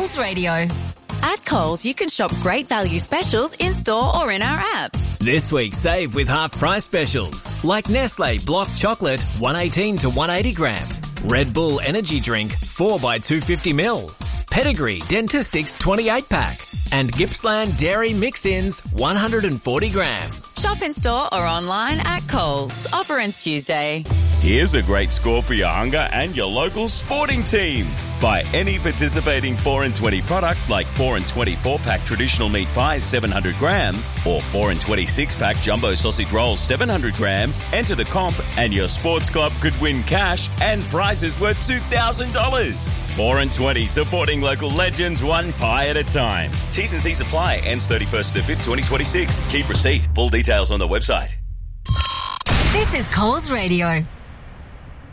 Coles Radio. At Coles, you can shop great value specials in-store or in our app. This week, save with half-price specials, like Nestle Block Chocolate, 118 to 180 gram. Red Bull Energy Drink, 4x250ml. Pedigree Dentistics 28-pack. And Gippsland Dairy Mix-Ins, 140 gram. Shop in-store or online at Coles. Offer ends Tuesday. Here's a great score for your hunger and your local sporting team. Buy any participating 4 and 20 product like 4 and 24-pack traditional meat pies 700 gram or 4 and 26-pack jumbo sausage rolls 700 gram. Enter the comp and your sports club could win cash and prizes worth $2,000. 4 and 20, supporting local legends one pie at a time. T's and C's apply. Ends 31st to 5th, 2026. Keep receipt. Full details on the website. This is Coles Radio.